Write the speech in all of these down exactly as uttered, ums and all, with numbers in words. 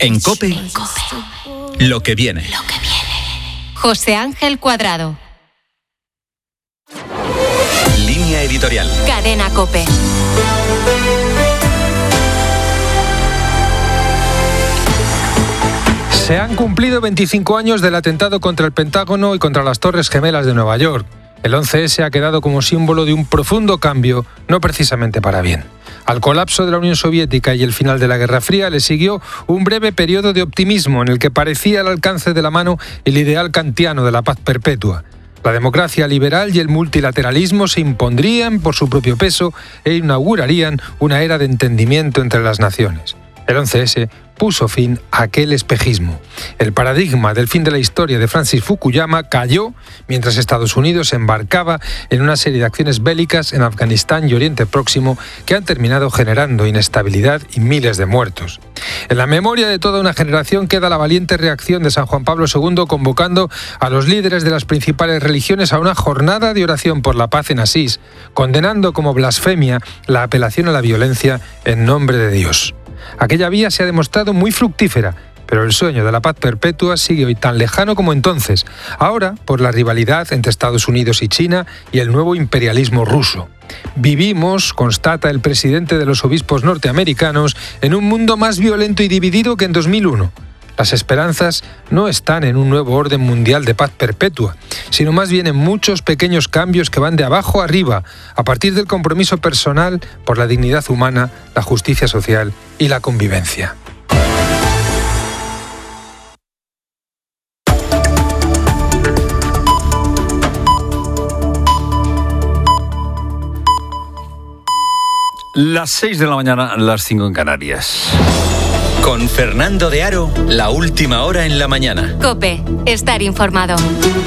En COPE, en COPE. Lo que viene. Lo que viene. José Ángel Cuadrado. Línea editorial. Cadena COPE. Se han cumplido veinticinco años del atentado contra el Pentágono y contra las Torres Gemelas de Nueva York. El once ese ha quedado como símbolo de un profundo cambio, no precisamente para bien. Al colapso de la Unión Soviética y el final de la Guerra Fría le siguió un breve periodo de optimismo en el que parecía al alcance de la mano el ideal kantiano de la paz perpetua. La democracia liberal y el multilateralismo se impondrían por su propio peso e inaugurarían una era de entendimiento entre las naciones. El once ese puso fin a aquel espejismo. El paradigma del fin de la historia de Francis Fukuyama cayó mientras Estados Unidos se embarcaba en una serie de acciones bélicas en Afganistán y Oriente Próximo que han terminado generando inestabilidad y miles de muertos. En la memoria de toda una generación queda la valiente reacción de San Juan Pablo segundo convocando a los líderes de las principales religiones a una jornada de oración por la paz en Asís, condenando como blasfemia la apelación a la violencia en nombre de Dios. Aquella vía se ha demostrado muy fructífera, pero el sueño de la paz perpetua sigue hoy tan lejano como entonces, ahora por la rivalidad entre Estados Unidos y China y el nuevo imperialismo ruso. Vivimos, constata el presidente de los obispos norteamericanos, en un mundo más violento y dividido que en dos mil uno. Las esperanzas no están en un nuevo orden mundial de paz perpetua, sino más bien en muchos pequeños cambios que van de abajo a arriba, a partir del compromiso personal por la dignidad humana, la justicia social y la convivencia. Las seis de la mañana, las cinco en Canarias. Con Fernando de Aro, la última hora en la mañana. COPE, estar informado.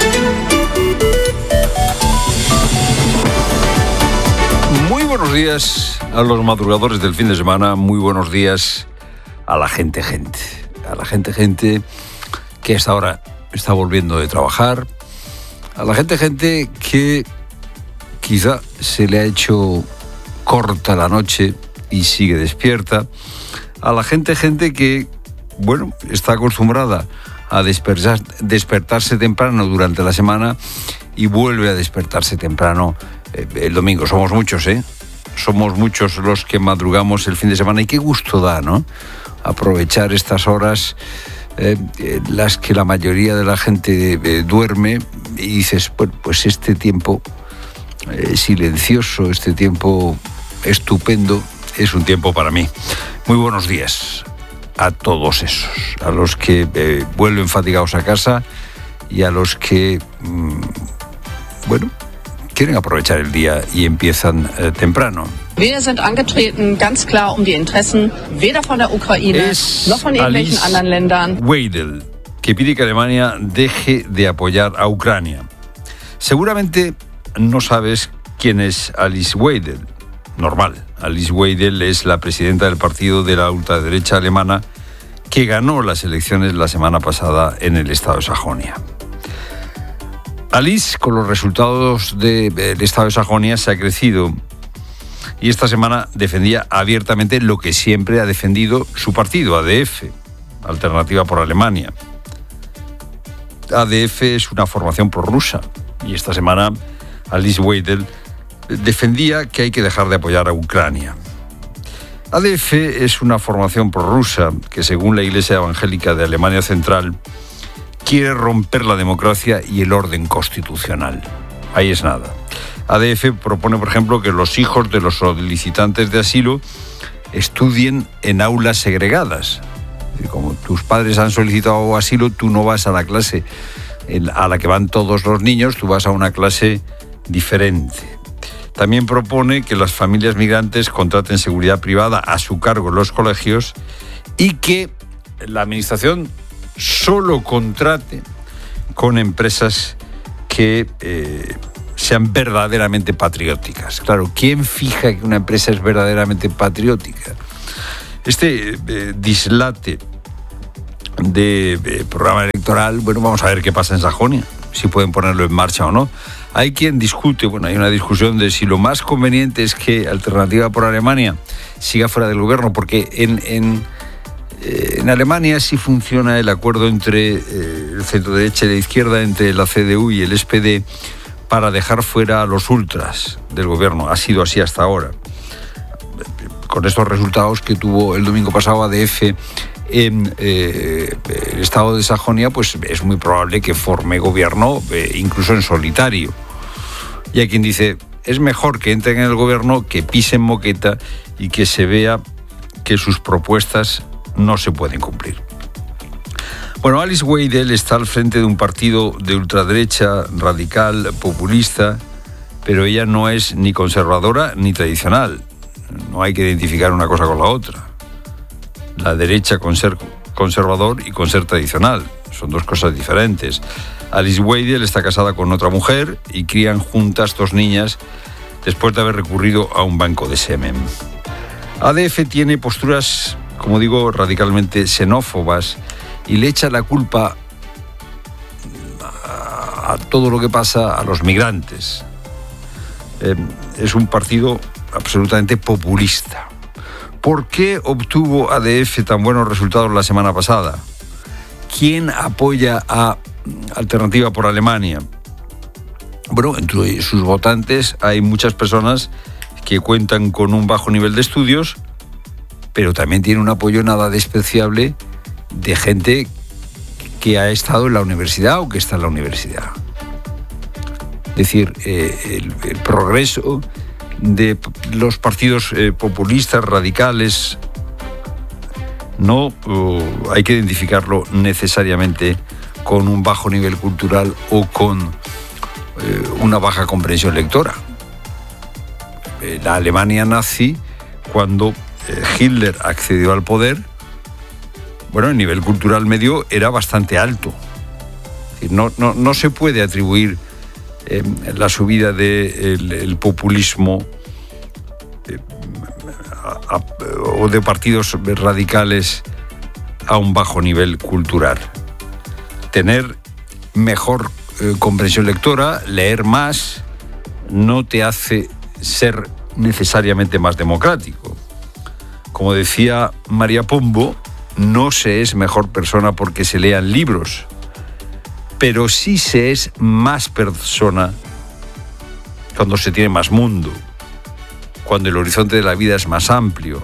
Muy buenos días a los madrugadores del fin de semana, muy buenos días a la gente, gente. A la gente, gente que a esta hora está volviendo de trabajar. A la gente, gente que quizá se le ha hecho corta la noche y sigue despierta. A la gente, gente que, bueno, está acostumbrada a despertar, despertarse temprano durante la semana y vuelve a despertarse temprano eh, el domingo. Somos muchos, ¿eh? Somos muchos los que madrugamos el fin de semana y qué gusto da, ¿no? Aprovechar estas horas eh, eh, las que la mayoría de la gente eh, duerme y dices, bueno, pues este tiempo eh, silencioso, este tiempo estupendo, es un tiempo para mí. Muy buenos días a todos esos, a los que eh, vuelven fatigados a casa y a los que, mmm, bueno, quieren aprovechar el día y empiezan eh, temprano. Wir sind angetreten ganz klar um die Interessen weder von der Ukraine es noch von irgendwelchen Alice anderen Ländern. Weidel, que pide que Alemania deje de apoyar a Ucrania. Seguramente no sabes quién es Alice Weidel. Normal. Alice Weidel es la presidenta del partido de la ultraderecha alemana que ganó las elecciones la semana pasada en el estado de Sajonia. Alice, con los resultados de, del estado de Sajonia, se ha crecido y esta semana defendía abiertamente lo que siempre ha defendido su partido, A D F, Alternativa por Alemania. A D F es una formación prorrusa y esta semana Alice Weidel defendía que hay que dejar de apoyar a Ucrania. A D F es una formación prorrusa que, según la Iglesia Evangélica de Alemania Central, quiere romper la democracia y el orden constitucional. Ahí es nada. A D F propone, por ejemplo, que los hijos de los solicitantes de asilo estudien en aulas segregadas. Como tus padres han solicitado asilo, tú no vas a la clase a la que van todos los niños, tú vas a una clase diferente. También propone que las familias migrantes contraten seguridad privada a su cargo en los colegios y que la administración solo contrate con empresas que eh, sean verdaderamente patrióticas. Claro, ¿quién fija que una empresa es verdaderamente patriótica? Este eh, dislate de eh, programa electoral, bueno, vamos a ver qué pasa en Sajonia, si pueden ponerlo en marcha o no. Hay quien discute, bueno, hay una discusión de si lo más conveniente es que Alternativa por Alemania siga fuera del gobierno, porque en, en Eh, en Alemania sí funciona el acuerdo entre eh, el centro derecha y la izquierda, entre la C D U y el S P D, para dejar fuera a los ultras del gobierno. Ha sido así hasta ahora. Con estos resultados que tuvo el domingo pasado A D F en eh, el estado de Sajonia, pues es muy probable que forme gobierno eh, incluso en solitario. Y hay quien dice, es mejor que entren en el gobierno, que pisen moqueta y que se vea que sus propuestas no se pueden cumplir. Bueno, Alice Weidel está al frente de un partido de ultraderecha, radical, populista, pero ella no es ni conservadora ni tradicional. No hay que identificar una cosa con la otra. La derecha con ser conservador y con ser tradicional son dos cosas diferentes. Alice Weidel está casada con otra mujer y crían juntas dos niñas después de haber recurrido a un banco de semen. A D F tiene posturas, como digo, radicalmente xenófobas y le echa la culpa a todo lo que pasa a los migrantes. Eh, es un partido absolutamente populista. ¿Por qué obtuvo A D F tan buenos resultados la semana pasada? ¿Quién apoya a Alternativa por Alemania? Bueno, entre sus votantes hay muchas personas que cuentan con un bajo nivel de estudios, pero también tiene un apoyo nada despreciable de gente que ha estado en la universidad o que está en la universidad. Es decir, eh, el, el progreso de los partidos eh, populistas, radicales, no uh, hay que identificarlo necesariamente con un bajo nivel cultural o con eh, una baja comprensión lectora. Eh, la Alemania nazi, cuando eh, Hitler accedió al poder, bueno, el nivel cultural medio era bastante alto. Es decir, no, no, no se puede atribuir eh, la subida del de el populismo eh, a, a, o de partidos radicales a un bajo nivel cultural. Tener mejor eh, comprensión lectora, leer más, no te hace ser necesariamente más democrático. Como decía María Pombo, no se es mejor persona porque se lean libros, pero sí se es más persona cuando se tiene más mundo, cuando el horizonte de la vida es más amplio.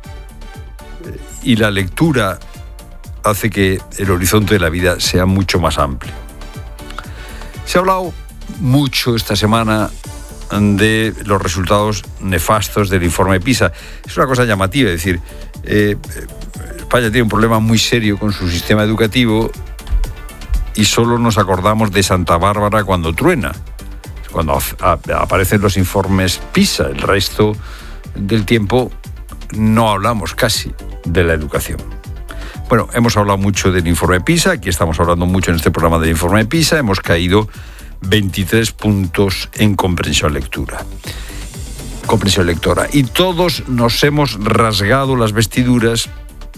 Y la lectura hace que el horizonte de la vida sea mucho más amplio. Se ha hablado mucho esta semana de los resultados nefastos del informe PISA. Es una cosa llamativa, es decir, eh, España tiene un problema muy serio con su sistema educativo y solo nos acordamos de Santa Bárbara cuando truena, cuando aparecen los informes PISA. El resto del tiempo no hablamos casi de la educación. Bueno, hemos hablado mucho del informe PISA, aquí estamos hablando mucho en este programa del informe PISA, hemos caído veintitrés puntos en comprensión lectura. Comprensión lectora. Y todos nos hemos rasgado las vestiduras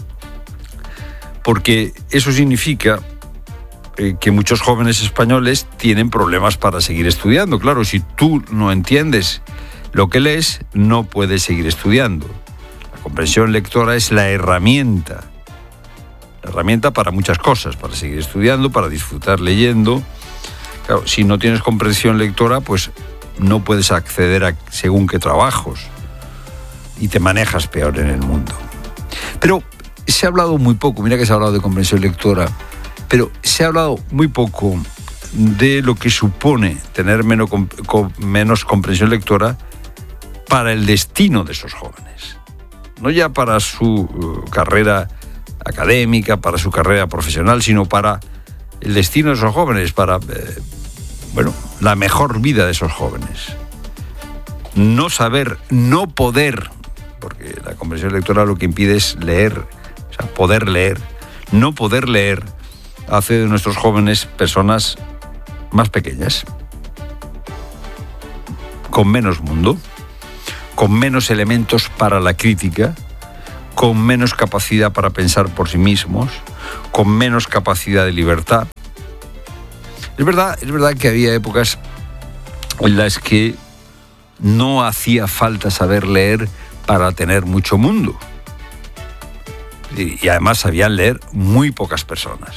porque eso significa eh, que muchos jóvenes españoles tienen problemas para seguir estudiando. Claro, si tú no entiendes lo que lees, no puedes seguir estudiando. La comprensión lectora es la herramienta. La herramienta para muchas cosas, para seguir estudiando, para disfrutar leyendo. Claro, si no tienes comprensión lectora, pues no puedes acceder a según qué trabajos y te manejas peor en el mundo. Pero se ha hablado muy poco, mira que se ha hablado de comprensión lectora, pero se ha hablado muy poco de lo que supone tener menos, con, menos comprensión lectora para el destino de esos jóvenes. No ya para su uh, carrera académica, para su carrera profesional, sino para el destino de esos jóvenes, para eh, bueno, la mejor vida de esos jóvenes. No saber, no poder, porque la comprensión lectora lo que impide es leer, o sea, poder leer. No poder leer hace de nuestros jóvenes personas más pequeñas, con menos mundo, con menos elementos para la crítica, con menos capacidad para pensar por sí mismos, con menos capacidad de libertad. Es verdad, es verdad que había épocas en las que no hacía falta saber leer para tener mucho mundo. Y, y además sabían leer muy pocas personas.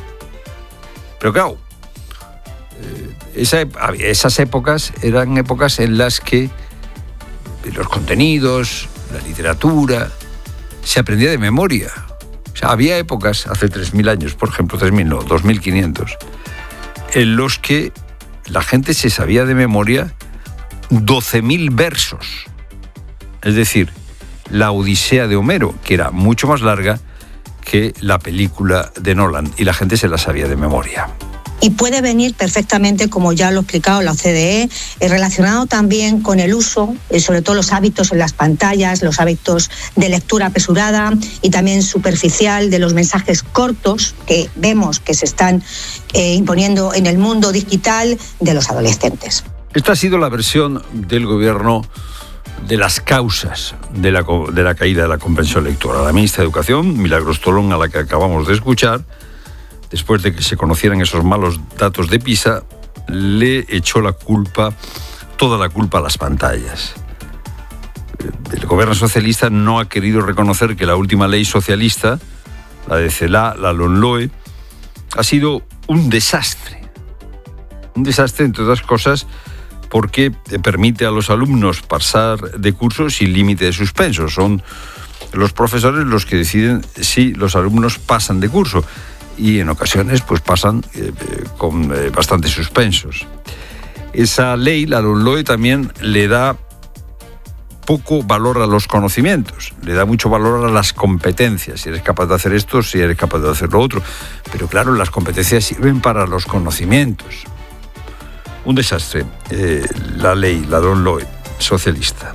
Pero claro, eh, esa, esas épocas eran épocas en las que los contenidos, la literatura, se aprendía de memoria. O sea, había épocas, hace tres mil años, por ejemplo, tres mil no, dos mil quinientos, en los que la gente se sabía de memoria doce mil versos. Es decir, la Odisea de Homero, que era mucho más larga que la película de Nolan, y la gente se la sabía de memoria. Y puede venir perfectamente, como ya lo ha explicado la O C D E, eh, relacionado también con el uso, eh, sobre todo los hábitos en las pantallas, los hábitos de lectura apresurada y también superficial de los mensajes cortos que vemos que se están eh, imponiendo en el mundo digital de los adolescentes. Esta ha sido la versión del gobierno de las causas de la, de la caída de la comprensión lectora. La ministra de Educación, Milagros Tolón, a la que acabamos de escuchar, después de que se conocieran esos malos datos de PISA, le echó la culpa, toda la culpa a las pantallas. El gobierno socialista no ha querido reconocer que la última ley socialista, la de Celaá, la LOMLOE, ha sido un desastre. Un desastre, entre otras cosas, porque permite a los alumnos pasar de curso sin límite de suspenso. Son los profesores los que deciden si los alumnos pasan de curso, y en ocasiones pues pasan eh, con eh, bastantes suspensos. Esa ley, la LOMLOE, también le da poco valor a los conocimientos, le da mucho valor a las competencias, si eres capaz de hacer esto, si eres capaz de hacer lo otro. Pero claro, las competencias sirven para los conocimientos. Un desastre, eh, la ley, la LOMLOE socialista.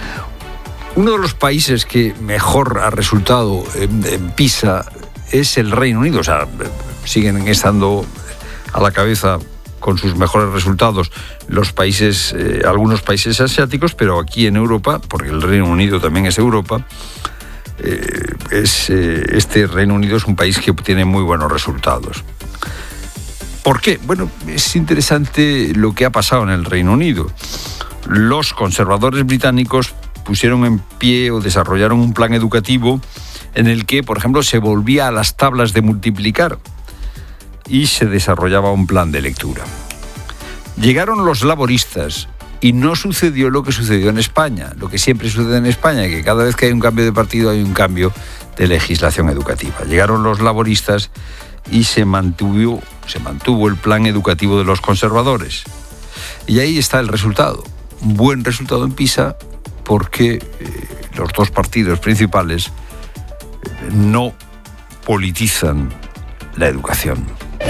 Uno de los países que mejor ha resultado en, en PISA es el Reino Unido. O sea, siguen estando a la cabeza con sus mejores resultados los países, eh, algunos países asiáticos, pero aquí en Europa, porque el Reino Unido también es Europa, eh, es, eh, este Reino Unido es un país que obtiene muy buenos resultados. ¿Por qué? Bueno, es interesante lo que ha pasado en el Reino Unido. Los conservadores británicos pusieron en pie o desarrollaron un plan educativo en el que, por ejemplo, se volvía a las tablas de multiplicar y se desarrollaba un plan de lectura. Llegaron los laboristas y no sucedió lo que sucedió en España, lo que siempre sucede en España, que cada vez que hay un cambio de partido hay un cambio de legislación educativa. Llegaron los laboristas y se mantuvo, se mantuvo el plan educativo de los conservadores. Y ahí está el resultado. Un buen resultado en PISA, porque eh, los dos partidos principales no politizan la educación.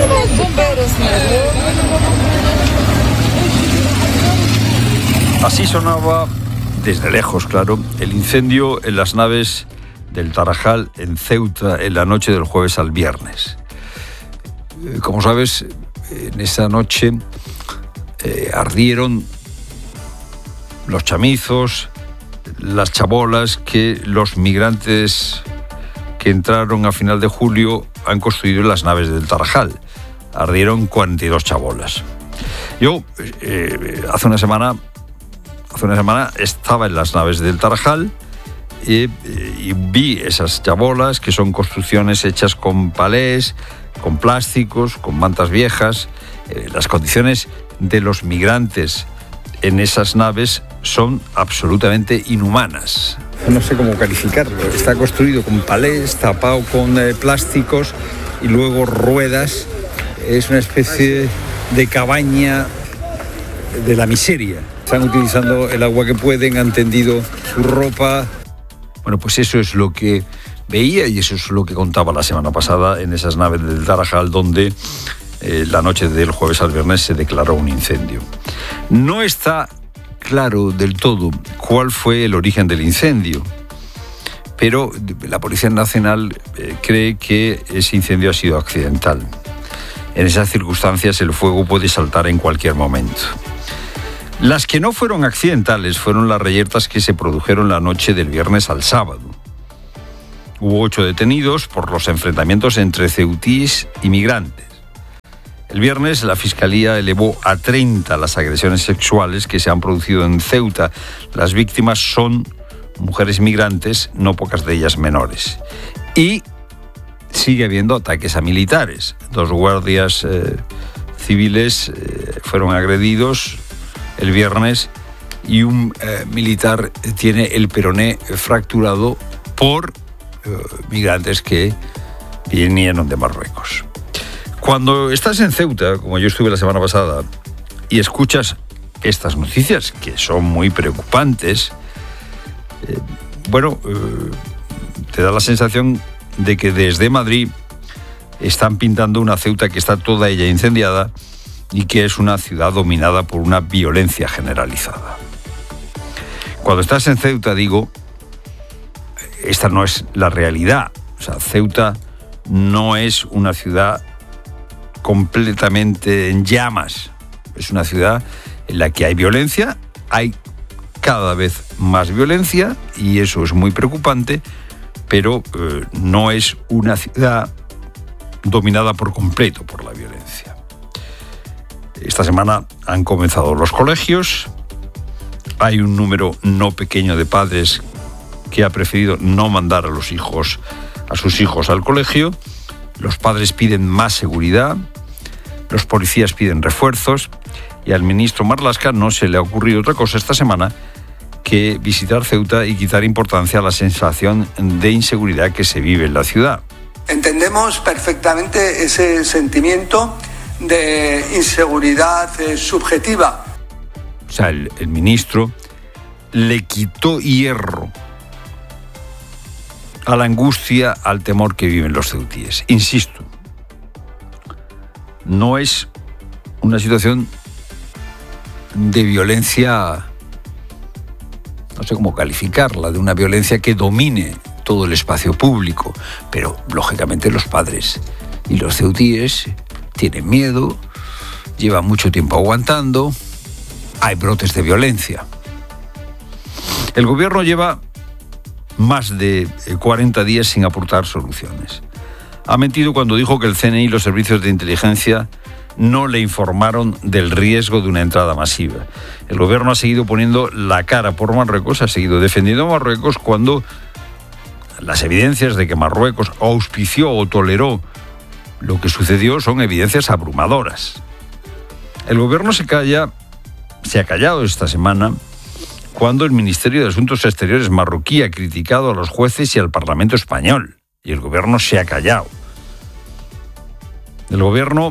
Así sonaba, desde lejos, claro, el incendio en las naves del Tarajal en Ceuta en la noche del jueves al viernes. Como sabes, en esa noche eh, ardieron los chamizos, las chabolas que los migrantes que entraron a final de julio han construido en las naves del Tarajal. Ardieron cuarenta y dos chabolas. Yo eh, hace una semana hace una semana estaba en las naves del Tarajal y, y vi esas chabolas, que son construcciones hechas con palés, con plásticos, con mantas viejas. Eh, las condiciones de los migrantes en esas naves son absolutamente inhumanas. No sé cómo calificarlo. Está construido con palés, tapado con eh, plásticos y luego ruedas. Es una especie de cabaña de la miseria. Están utilizando el agua que pueden, han tendido su ropa. Bueno, pues eso es lo que veía y eso es lo que contaba la semana pasada en esas naves del Tarajal, donde eh, la noche del jueves al viernes se declaró un incendio. No está claro del todo cuál fue el origen del incendio, pero la Policía Nacional eh, cree que ese incendio ha sido accidental. En esas circunstancias el fuego puede saltar en cualquier momento. Las que no fueron accidentales fueron las reyertas que se produjeron la noche del viernes al sábado. Hubo ocho detenidos por los enfrentamientos entre ceutíes y migrantes. El viernes la Fiscalía elevó a treinta las agresiones sexuales que se han producido en Ceuta. Las víctimas son mujeres migrantes, no pocas de ellas menores. Y sigue habiendo ataques a militares. Dos guardias eh, civiles eh, fueron agredidos el viernes y un eh, militar tiene el peroné fracturado por eh, migrantes que vinieron de Marruecos. Cuando estás en Ceuta, como yo estuve la semana pasada, y escuchas estas noticias, que son muy preocupantes, eh, bueno, eh, te da la sensación de que desde Madrid están pintando una Ceuta que está toda ella incendiada y que es una ciudad dominada por una violencia generalizada. Cuando estás en Ceuta, digo, esta no es la realidad. O sea, Ceuta no es una ciudad completamente en llamas. Es una ciudad en la que hay violencia, hay cada vez más violencia y eso es muy preocupante, pero eh, no es una ciudad dominada por completo por la violencia. Esta semana han comenzado los colegios, hay un número no pequeño de padres que ha preferido no mandar a los hijos, a sus hijos al colegio. Los padres piden más seguridad, los policías piden refuerzos y al ministro Marlaska no se le ha ocurrido otra cosa esta semana que visitar Ceuta y quitar importancia a la sensación de inseguridad que se vive en la ciudad. Entendemos perfectamente ese sentimiento de inseguridad eh, subjetiva. O sea, el, el ministro le quitó hierro a la angustia, al temor que viven los ceutíes. Insisto, no es una situación de violencia, no sé cómo calificarla, de una violencia que domine todo el espacio público, pero lógicamente los padres y los ceutíes tienen miedo, llevan mucho tiempo aguantando, hay brotes de violencia. El gobierno lleva más de cuarenta días sin aportar soluciones. Ha mentido cuando dijo que el C N I y los servicios de inteligencia no le informaron del riesgo de una entrada masiva. El gobierno ha seguido poniendo la cara por Marruecos, ha seguido defendiendo a Marruecos cuando las evidencias de que Marruecos auspició o toleró lo que sucedió son evidencias abrumadoras. El gobierno se calla, se ha callado esta semana cuando el Ministerio de Asuntos Exteriores marroquí ha criticado a los jueces y al Parlamento español, y el gobierno se ha callado. El gobierno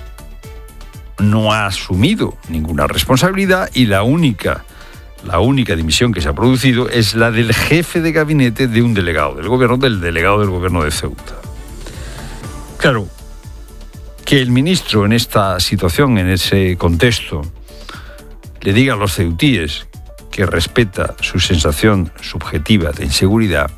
no ha asumido ninguna responsabilidad y la única, la única dimisión que se ha producido es la del jefe de gabinete de un delegado del gobierno, del delegado del gobierno de Ceuta. Claro, que el ministro en esta situación, en ese contexto, le diga a los ceutíes que respeta su sensación subjetiva de inseguridad,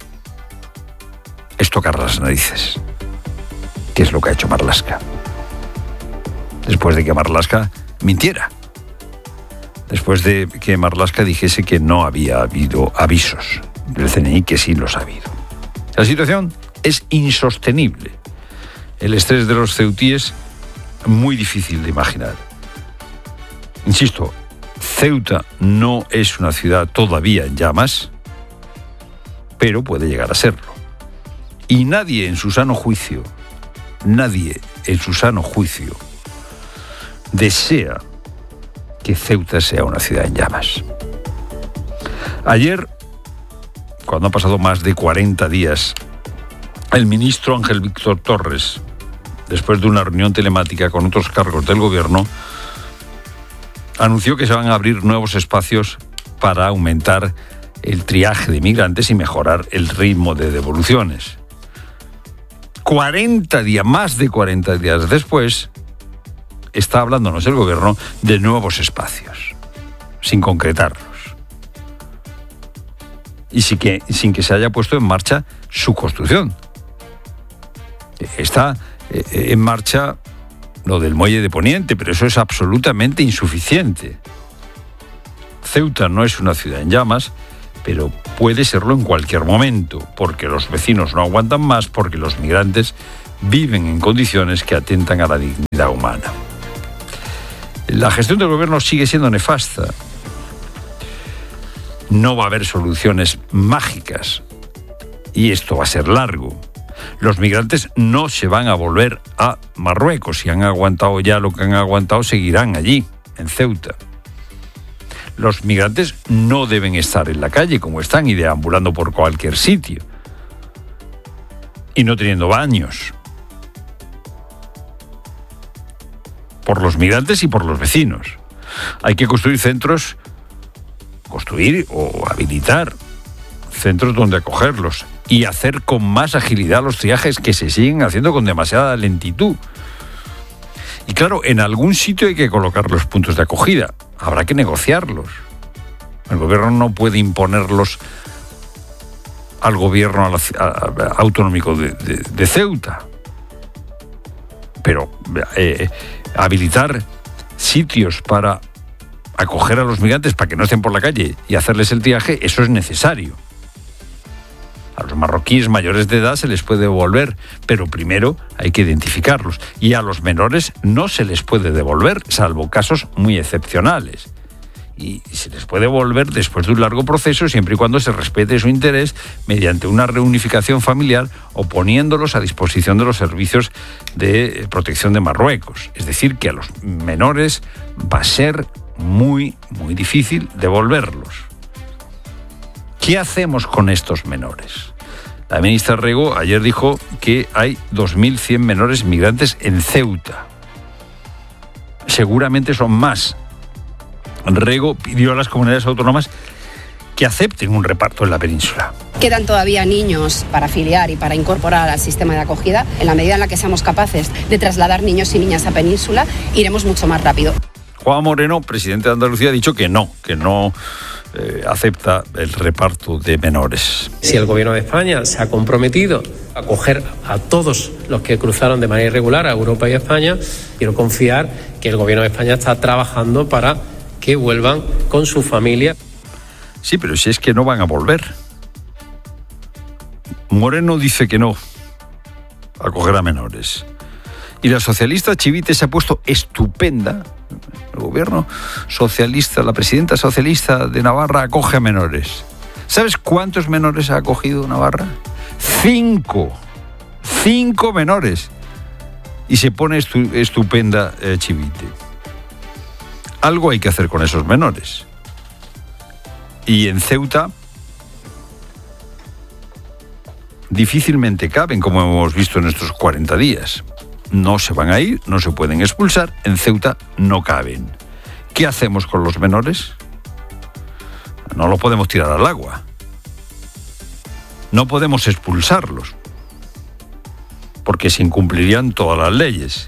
es tocar las narices, que es lo que ha hecho Marlaska. Después de que Marlaska mintiera, después de que Marlaska dijese que no había habido avisos del C N I, que sí los ha habido. La situación es insostenible. El estrés de los ceutíes, muy difícil de imaginar. Insisto, Ceuta no es una ciudad todavía en llamas, pero puede llegar a serlo. Y nadie en su sano juicio, nadie en su sano juicio, desea que Ceuta sea una ciudad en llamas. Ayer, cuando han pasado más de cuarenta días, el ministro Ángel Víctor Torres, después de una reunión telemática con otros cargos del gobierno, anunció que se van a abrir nuevos espacios para aumentar el triaje de migrantes y mejorar el ritmo de devoluciones. cuarenta días, más de cuarenta días después, está hablándonos el gobierno de nuevos espacios, sin concretarlos. Y sin que, sin que se haya puesto en marcha su construcción. Está eh, en marcha lo del muelle de Poniente, pero eso es absolutamente insuficiente. Ceuta no es una ciudad en llamas, pero puede serlo en cualquier momento, porque los vecinos no aguantan más, porque los migrantes viven en condiciones que atentan a la dignidad humana. La gestión del gobierno sigue siendo nefasta. No va a haber soluciones mágicas Y esto va a ser largo. Los migrantes no se van a volver a Marruecos. Si han aguantado ya lo que han aguantado, seguirán allí, en Ceuta. Los migrantes no deben estar en la calle como están y deambulando por cualquier sitio. Y no teniendo baños. Por los migrantes y por los vecinos. Hay que construir centros, construir o habilitar centros donde acogerlos y hacer con más agilidad los triajes que se siguen haciendo con demasiada lentitud. Y claro, en algún sitio hay que colocar los puntos de acogida. Habrá que negociarlos. El gobierno no puede imponerlos al gobierno a la, a, a, autonómico de, de, de Ceuta. Pero eh, habilitar sitios para acoger a los migrantes para que no estén por la calle y hacerles el triaje, eso es necesario. A los marroquíes mayores de edad se les puede devolver, pero primero hay que identificarlos. Y a los menores no se les puede devolver, salvo casos muy excepcionales. Y se les puede devolver después de un largo proceso, siempre y cuando se respete su interés mediante una reunificación familiar o poniéndolos a disposición de los servicios de protección de Marruecos. Es decir, que a los menores va a ser muy, muy difícil devolverlos. ¿Qué hacemos con estos menores? La ministra Rego ayer dijo que hay dos mil cien menores migrantes en Ceuta. Seguramente son más. Rego pidió a las comunidades autónomas que acepten un reparto en la península. Quedan todavía niños para afiliar y para incorporar al sistema de acogida. En la medida en la que seamos capaces de trasladar niños y niñas a península, iremos mucho más rápido. Juan Moreno, presidente de Andalucía, ha dicho que no, que no eh, acepta el reparto de menores. Si el Gobierno de España se ha comprometido a acoger a todos los que cruzaron de manera irregular a Europa y a España, quiero confiar que el Gobierno de España está trabajando para que vuelvan con su familia. Sí, pero si es que no van a volver. Moreno dice que no a acoger a menores. Y la socialista Chivite se ha puesto estupenda. El gobierno socialista, la presidenta socialista de Navarra acoge a menores. ¿Sabes cuántos menores ha acogido Navarra? Cinco. Cinco menores. Y se pone estu- estupenda eh, Chivite. Algo hay que hacer con esos menores. Y en Ceuta difícilmente caben, como hemos visto en estos cuarenta días. No se van a ir, no se pueden expulsar, en Ceuta no caben. ¿Qué hacemos con los menores? No los podemos tirar al agua. No podemos expulsarlos, porque se incumplirían todas las leyes.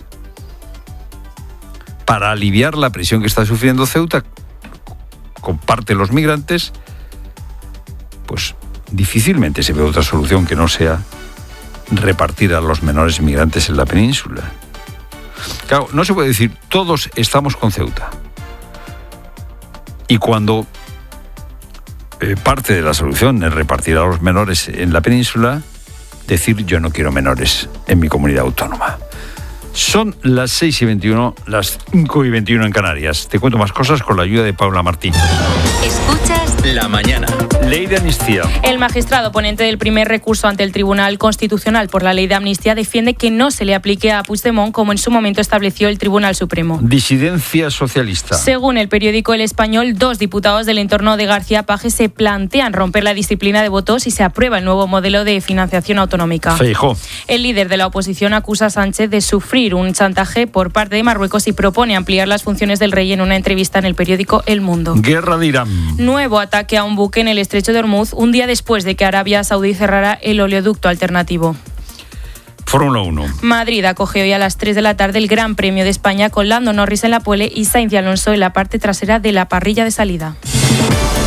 Para aliviar la presión que está sufriendo Ceuta con parte de los migrantes, pues difícilmente se ve otra solución que no sea repartir a los menores migrantes en la península. Claro, no se puede decir todos estamos con Ceuta. Y cuando eh, parte de la solución es repartir a los menores en la península, decir yo no quiero menores en mi comunidad autónoma. Son las seis y veintiuno, las cinco y veintiuno en Canarias. Te cuento más cosas con la ayuda de Paula Martín. Escuchas La Mañana. Ley de amnistía. El magistrado ponente del primer recurso ante el Tribunal Constitucional por la ley de amnistía defiende que no se le aplique a Puigdemont como en su momento estableció el Tribunal Supremo. Disidencia socialista. Según el periódico El Español, dos diputados del entorno de García Paje se plantean romper la disciplina de voto si se aprueba el nuevo modelo de financiación autonómica. Feijóo. El líder de la oposición acusa a Sánchez de sufrir un chantaje por parte de Marruecos y propone ampliar las funciones del rey en una entrevista en el periódico El Mundo. Guerra de Irán. Nuevo ataque a un buque en el estrecho de Hormuz un día después de que Arabia Saudí cerrara el oleoducto alternativo. Fórmula uno. Madrid acoge hoy a las tres de la tarde el Gran Premio de España con Lando Norris en la pole y Sainz y Alonso en la parte trasera de la parrilla de salida.